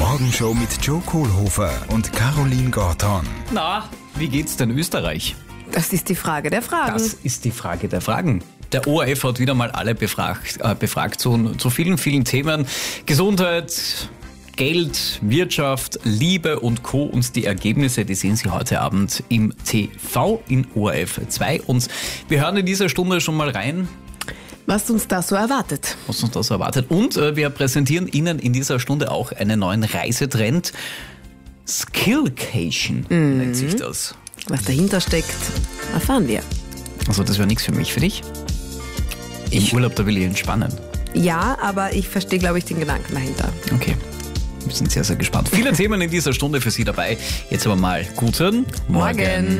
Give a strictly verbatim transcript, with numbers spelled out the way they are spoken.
Morgenshow mit Joe Kohlhofer und Caroline Gorton. Na, wie geht's denn Österreich? Das ist die Frage der Fragen. Das ist die Frage der Fragen. Der O R F hat wieder mal alle befragt, äh, befragt zu, zu vielen, vielen Themen. Gesundheit, Geld, Wirtschaft, Liebe und Co. Und die Ergebnisse, die sehen Sie heute Abend im T V in O R F zwei. Und wir hören in dieser Stunde schon mal rein, was uns da so erwartet. was uns da so erwartet. Und äh, wir präsentieren Ihnen in dieser Stunde auch einen neuen Reisetrend. Skillcation mhm. nennt sich das. Was dahinter steckt, erfahren wir. Also das wäre nichts für mich, für dich? Im Urlaub, da will ich entspannen. Ja, aber ich verstehe, glaube ich, den Gedanken dahinter. Okay, wir sind sehr, sehr gespannt. Viele Themen in dieser Stunde für Sie dabei. Jetzt aber mal guten Morgen. Morgen.